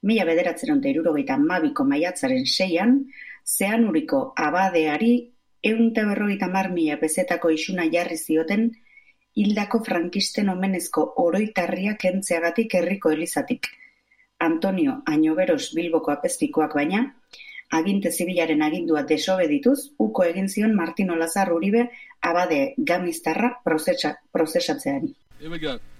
1972ko maiatzaren 6an, Zeanuriko abadeari 150.000 pezetako isuna jarri zioten hildako frankisten omenezko oroitarria kentzeagatik herriko elizatik. Antonio Añoberos Bilboko apezpikuak baina, aginte zibilaren agindua desobedituz, uko egin zion Martin Olazar Uribe abade gamiztarra prozesatzeari. Here we go.